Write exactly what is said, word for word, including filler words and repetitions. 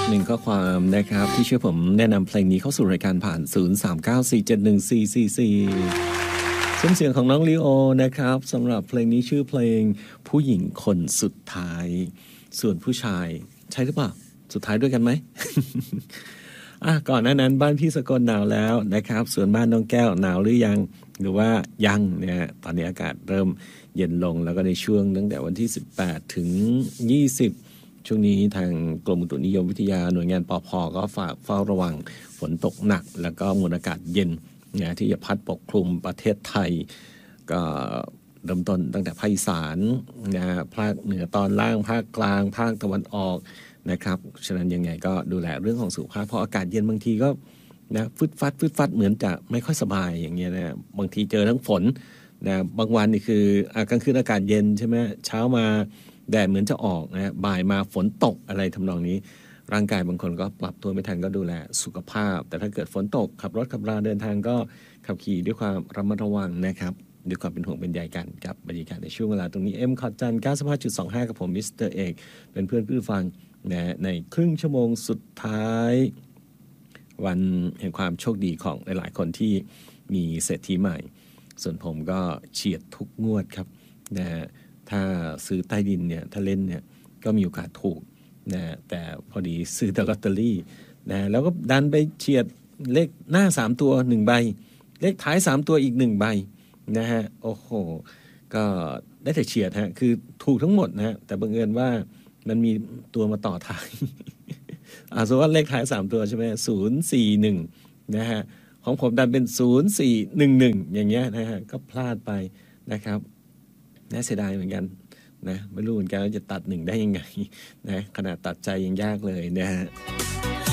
หนึ่งข้อความนะครับที่ช่วยผมแนะนำเพลงนี้เข้าสู่รายการผ่านศูนย์ สาม เก้า สี่ เจ็ด หนึ่ง สี่ สี่ สี่ซุ้มเสียงของน้องลีโอนะครับสำหรับเพลงนี้ชื่อเพลงผู้หญิงคนสุดท้ายส่วนผู้ชายใช่หรือเปล่าสุดท้ายด้วยกันไหม อ่ะก่อนหน้านั้นบ้านพี่สกลหนาวแล้วนะครับส่วนบ้านน้องแก้วหนาวหรือยังหรือว่ายังเนี่ยตอนนี้อากาศเริ่มเย็นลงแล้วก็ในช่วงตั้งแต่วันที่สิบแปดถึงยี่สิบช่วงนี้ทางกรมอุตุนิยมวิทยาหน่วยงานปภ.ก็ฝากเฝ้าระวังฝนตกหนักแล้วก็มวลอากาศเย็นนะที่จะพัดปกคลุมประเทศไทยก็เริ่มต้นตั้งแต่ภาคอีสานนะภาคเหนือตอนล่างภาคกลางภาคตะวันออกนะครับฉะนั้นยังไงก็ดูแลเรื่องของสุขภาพเพราะอากาศเย็นบางทีก็นะฟึดฟัดฟึดฟัดเหมือนจะไม่ค่อยสบายอย่างเงี้ยนะบางทีเจอทั้งฝนนะบางวันนี่คือกลางคืนอากาศเย็นใช่ไหมเช้ามาแดดเหมือนจะออกนะบ่ายมาฝนตกอะไรทำนองนี้ร่างกายบางคนก็ปรับตัวไม่ทันก็ดูแลสุขภาพแต่ถ้าเกิดฝนตกขับรถขับราเดินทางก็ขับขี่ด้วยความระมัดระวังนะครับด้วยความเป็นห่วงเป็นใยกันกับบรรยากาศในช่วงเวลาตรงนี้เอ็มขอจัน เก้าสิบห้าจุดสองห้า กับผมมิสเตอร์เอกเป็นเพื่อนผู้ฟังนะในครึ่งชั่วโมงสุดท้ายวันแห่งความโชคดีของหลายๆคนที่มีเศรษฐีใหม่ส่วนผมก็เฉียดทุกงวดครับนะถ้าซื้อใต้ดินเนี่ยถ้าเล่นเนี่ยก็มีโอกาสถูกนะแต่พอดีซื้อแต่ลอตเตอรี่นะแล้วก็ดันไปเฉียดเลขหน้าสามตัวหนึ่งใบเลขท้ายสามตัวอีกหนึ่งใบนะฮะโอ้โหก็ได้แต่เฉียดฮะคือถูกทั้งหมดนะฮะแต่บังเอิญว่ามันมีตัวมาต่อท้าย อ่าสมมติว่าเลขท้ายสามตัวใช่ไหมศูนย์สี่หนึ่งนะฮะของผมดันเป็นศูนย์สี่หนึ่งหนึ่งอย่างเงี้ยนะฮะก็พลาดไปนะครับน่าเสียดายเหมือนกันนะไม่รู้เหมือนกันว่าจะตัดหนึ่งได้ยังไงนะขนาดตัดใจยังยากเลยนะฮะ